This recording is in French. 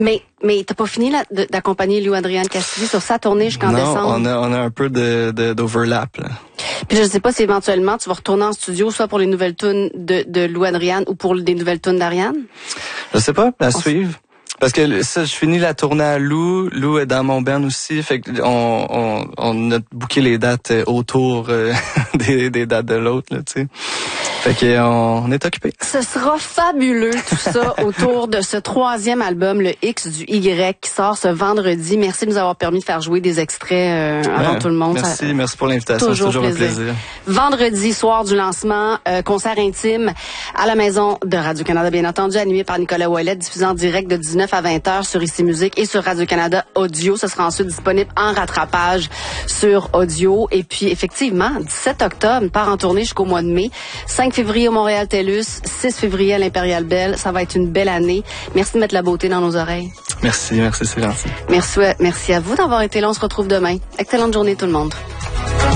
Mais t'as pas fini d'accompagner Lou-Adrienne Castillo sur sa tournée jusqu'en décembre? Non, on a un peu d'overlap, là. Puis je sais pas si éventuellement tu vas retourner en studio, soit pour les nouvelles tunes de Lou-Adrienne ou pour des nouvelles tunes d'Ariane? Je sais pas, à suivre. Parce que ça, je finis la tournée à Lou. Lou est dans mon band aussi. Fait que on a booké les dates autour des dates de l'autre, là, tu sais. Fait que on est occupé. Ce sera fabuleux tout ça autour de ce 3e album, le X du Y, qui sort ce vendredi. Merci de nous avoir permis de faire jouer des extraits avant tout le monde. Merci pour l'invitation, c'est toujours un plaisir. Vendredi soir du lancement, concert intime à la maison de Radio-Canada, bien entendu, animé par Nicolas Ouellet, diffusé en direct de 19 à 20h sur ICI Musique et sur Radio-Canada Audio. Ce sera ensuite disponible en rattrapage sur audio. Et puis effectivement, 17 octobre, part en tournée jusqu'au mois de mai. 5 février au Montréal TELUS, 6 février à l'Impérial Belle. Ça va être une belle année. Merci de mettre la beauté dans nos oreilles. Merci, c'est gentil. Merci à vous d'avoir été là. On se retrouve demain. Excellente journée tout le monde.